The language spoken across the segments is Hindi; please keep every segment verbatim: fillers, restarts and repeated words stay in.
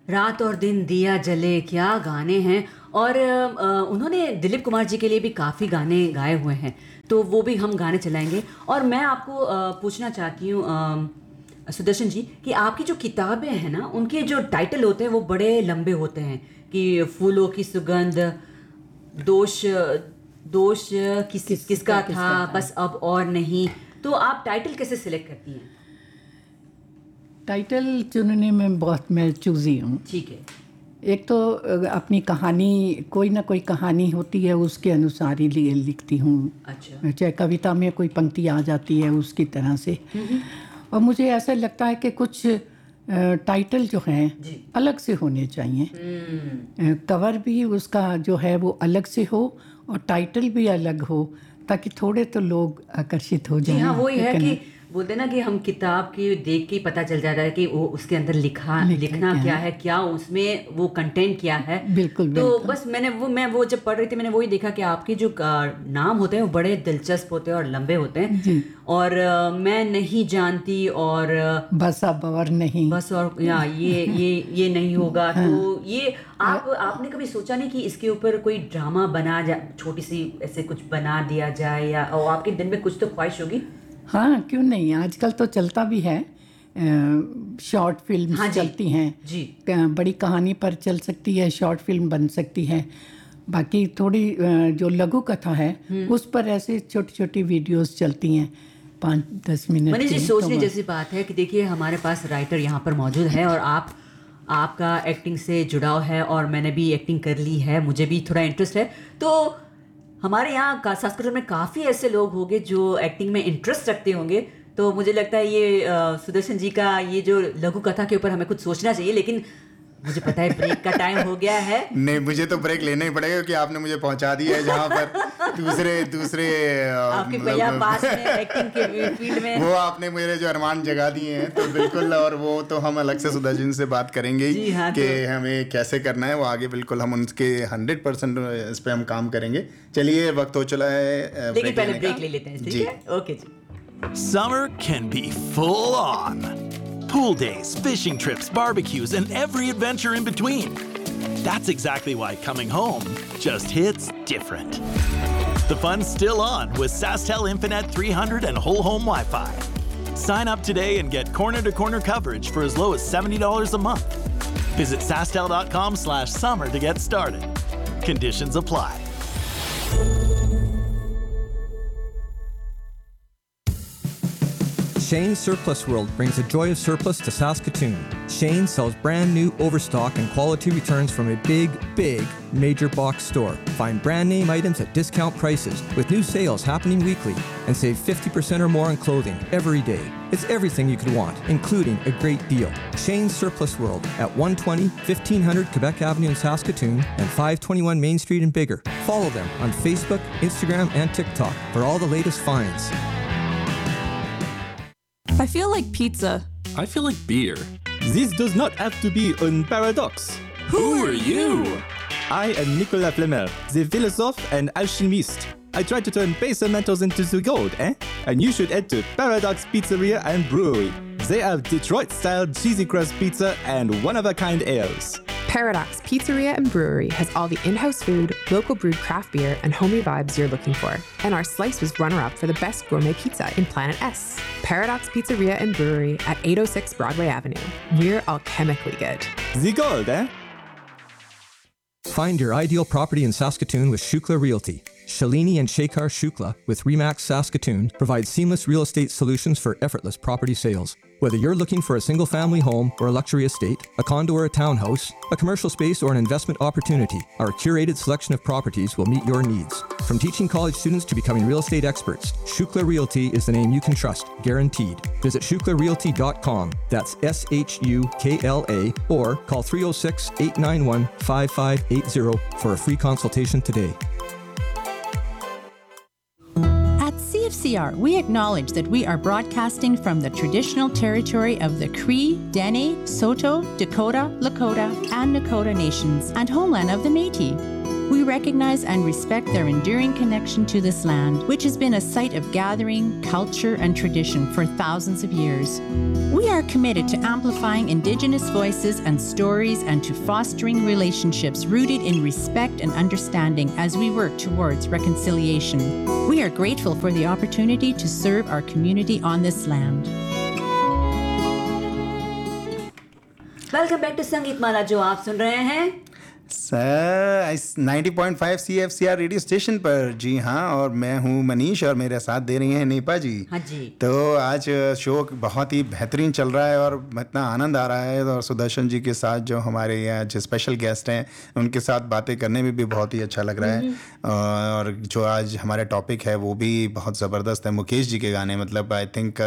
रात और दिन दिया जले, क्या गाने हैं। और आ, उन्होंने दिलीप कुमार जी के लिए भी काफ़ी गाने गाए हुए हैं, तो वो भी हम गाने चलाएंगे। और मैं आपको आ, पूछना चाहती हूँ सुदर्शन जी कि आपकी जो किताबें हैं ना, उनके जो टाइटल होते हैं वो बड़े लंबे होते हैं कि फूलों की सुगंध, दोष दोष किस, किस, किसका, किसका था, था बस अब और नहीं। तो आप टाइटल कैसे सिलेक्ट करती हैं? टाइटल चुनने में बहुत मैं चूज़ी हूँ। ठीक है। एक तो अपनी कहानी, कोई ना कोई कहानी होती है, उसके अनुसार ही लिखती हूँ। अच्छा। चाहे कविता में कोई पंक्ति आ जाती है उसकी तरह से। और मुझे ऐसा लगता है कि कुछ टाइटल जो हैं अलग से होने चाहिए। कवर भी उसका जो है वो अलग से हो और टाइटल भी अलग हो, ताकि थोड़े तो लोग आकर्षित हो जाएं। हाँ, वही है कि बोलते ना कि हम किताब की देख के पता चल जाता है कि वो उसके अंदर लिखा लिखना क्या, क्या है, क्या उसमें वो कंटेंट क्या है। बिल्कुल, तो बिल्कुल। बस मैंने वो मैं वो जब पढ़ रही थी मैंने वही देखा कि आपके जो नाम होते हैं वो बड़े दिलचस्प होते हैं और लंबे होते हैं जी। और आ, मैं नहीं जानती और बस अब और नहीं, बस और या ये ये ये नहीं होगा। हाँ। तो ये आप आपने कभी सोचा नहीं कि इसके ऊपर कोई ड्रामा बना जा, छोटी सी ऐसे कुछ बना दिया जाए, या और आपके दिन में कुछ तो ख्वाहिश होगी? हाँ, क्यों नहीं, आजकल तो चलता भी है, शॉर्ट फिल्म हाँ चलती हैं जी। बड़ी कहानी पर चल सकती है, शॉर्ट फिल्म बन सकती है। बाकी थोड़ी जो लघु कथा है उस पर ऐसे छोटी छोटी वीडियोस चलती हैं, पाँच दस मिनट। मनीष जी, सोचने तो जैसी बात है कि देखिए हमारे पास राइटर यहाँ पर मौजूद है और आप आपका एक्टिंग से जुड़ाव है और मैंने भी एक्टिंग कर ली है, मुझे भी थोड़ा इंटरेस्ट है। तो हमारे यहाँ का संस्कृत में काफ़ी ऐसे लोग होंगे जो एक्टिंग में इंटरेस्ट रखते होंगे, तो मुझे लगता है ये सुदर्शन जी का ये जो लघु कथा के ऊपर हमें कुछ सोचना चाहिए। लेकिन मुझे पता है ब्रेक का टाइम हो गया है। नहीं, मुझे तो ब्रेक लेना ही पड़ेगा क्योंकि आपने मुझे पहुंचा दिया है जहाँ पर दूसरे दूसरे आपके भैया पास में एक्टिंग के फील्ड में वो आपने मेरे जो अरमान जगा दिए हैं, तो बिल्कुल। और वो तो हम अलग से सुदर्शन से बात करेंगे हाँ, कि तो हमें कैसे करना है वो आगे, बिल्कुल हम उनके हंड्रेड परसेंट इस पर हम काम करेंगे। चलिए वक्त हो चला है, लेकिन पहले ब्रेक ले लेते हैं। ठीक है, okay ji. Summer can be full on. Pool days, fishing trips, barbecues, and every adventure in between. That's exactly why coming home just hits different. The fun's still on with SaskTel Infinite three hundred and whole home Wi-Fi. Sign up today and get corner-to-corner coverage for as low as seventy dollars a month. Visit SaskTel.com slash summer to get started. Conditions apply. Shane's Surplus World brings the joy of surplus to Saskatoon. Shane sells brand new overstock and quality returns from a big, big major box store. Find brand name items at discount prices with new sales happening weekly and save fifty percent or more on clothing every day. It's everything you could want, including a great deal. Shane's Surplus World at one twenty, fifteen hundred Quebec Avenue in Saskatoon and five twenty-one Main Street in Bigger. Follow them on Facebook, Instagram, and TikTok for all the latest finds. I feel like pizza. I feel like beer. This does not have to be a paradox. Who are you? I am Nicolas Flamel, the philosophe and alchemist. I try to turn base metals into the gold, eh? And you should head to Paradox Pizzeria and Brewery. They have Detroit-style cheesy crust pizza and one-of-a-kind ales. Paradox Pizzeria and Brewery has all the in-house food, local brewed craft beer, and homey vibes you're looking for. And our slice was runner-up for the best gourmet pizza in Planet S. Paradox Pizzeria and Brewery at eight oh six Broadway Avenue. We're alchemically good. The gold, eh? Find your ideal property in Saskatoon with Shukla Realty. Shalini and Shekhar Shukla with Remax Saskatoon provide seamless real estate solutions for effortless property sales. Whether you're looking for a single-family home or a luxury estate, a condo or a townhouse, a commercial space or an investment opportunity, our curated selection of properties will meet your needs. From teaching college students to becoming real estate experts, Shukla Realty is the name you can trust, guaranteed. Visit shukla realty dot com, that's S H U K L A, or call three oh six, eight nine one, five five eight zero for a free consultation today. C F C R, we acknowledge that we are broadcasting from the traditional territory of the Cree, Dene, Saulteaux, Dakota, Lakota, and Nakota nations and homeland of the Métis. We recognize and respect their enduring connection to this land, which has been a site of gathering, culture, and tradition for thousands of years. We are committed to amplifying Indigenous voices and stories and to fostering relationships rooted in respect and understanding as we work towards reconciliation. We are grateful for the opportunity to serve our community on this land. Welcome back to संगीत माला, जो आप सुन रहे हैं सर इस ninety point five C F C R radio station पर। जी हाँ, और मैं हूँ मनीष और मेरे साथ दे रही हैं नीपा जी। हाँ जी। तो आज शो बहुत ही बेहतरीन चल रहा है और इतना आनंद आ रहा है, और सुदर्शन जी के साथ जो हमारे यहाँ जो स्पेशल गेस्ट हैं उनके साथ बातें करने में भी बहुत ही अच्छा लग रहा है। और जो आज हमारा टॉपिक है वो भी बहुत ज़बरदस्त है, मुकेश जी के गाने। मतलब आई थिंक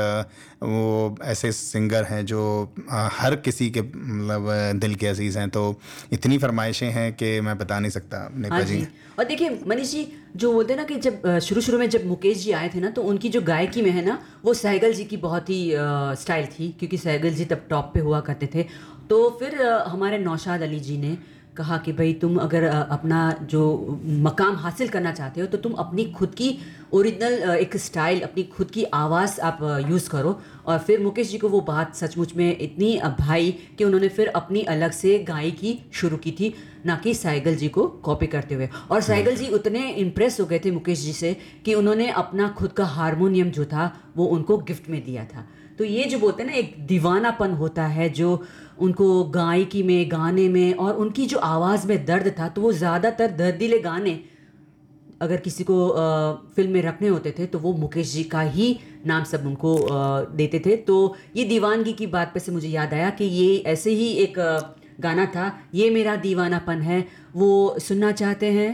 वो ऐसे सिंगर हैं जो हर किसी के मतलब दिल के अजीज़ हैं, तो इतनी फरमाइशें हैं कि मैं बता नहीं सकता नीपा हाँ जी। जी। और देखिए मनीष जी, जो बोलते हैं ना कि जब शुरू शुरू में जब मुकेश जी आए थे ना, तो उनकी जो गायकी में है ना, वो सहगल जी की बहुत ही स्टाइल थी, क्योंकि सहगल जी तब टॉप पे हुआ करते थे। तो फिर आ, हमारे नौशाद अली जी ने कहा कि भाई तुम अगर अपना जो मकाम हासिल करना चाहते हो तो तुम अपनी खुद की ओरिजिनल एक स्टाइल, अपनी खुद की आवाज़ आप यूज़ करो। और फिर मुकेश जी को वो बात सचमुच में इतनी भाई कि उन्होंने फिर अपनी अलग से गायकी शुरू की थी, ना कि साइगल जी को कॉपी करते हुए। और साइगल जी उतने इम्प्रेस हो गए थे मुकेश जी से कि उन्होंने अपना खुद का हारमोनियम जो था वो उनको गिफ्ट में दिया था। तो ये जो बोलते हैं ना, एक दीवानापन होता है जो उनको गायकी में, गाने में, और उनकी जो आवाज़ में दर्द था, तो वो ज़्यादातर दर्दीले गाने अगर किसी को आ, फिल्म में रखने होते थे तो वो मुकेश जी का ही नाम सब उनको आ, देते थे। तो ये दीवानगी की बात पे से मुझे याद आया कि ये ऐसे ही एक आ, गाना था, ये मेरा दीवानापन है, वो सुनना चाहते हैं?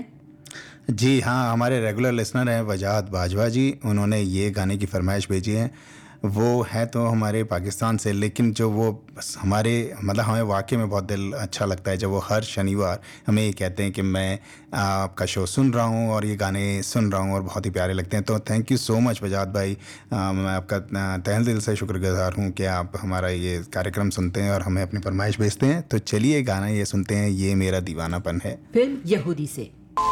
जी हाँ, हमारे रेगुलर लिसनर हैं वजाहत बाजवा जी, उन्होंने ये गाने की फरमाइश भेजी है। वो है तो हमारे पाकिस्तान से, लेकिन जो वो बस हमारे मतलब हमें वाकई में बहुत दिल अच्छा लगता है जब वो हर शनिवार हमें ये कहते हैं कि मैं आपका शो सुन रहा हूँ और ये गाने सुन रहा हूँ और बहुत ही प्यारे लगते हैं। तो थैंक यू सो मच वजाहत भाई, आ, मैं आपका तहे दिल से शुक्रगुजार हूँ कि आप हमारा ये कार्यक्रम सुनते हैं और हमें अपनी फरमाइश भेजते हैं। तो चलिए गाना ये सुनते हैं, ये मेरा दीवानापन है, फिल्म यहूदी से।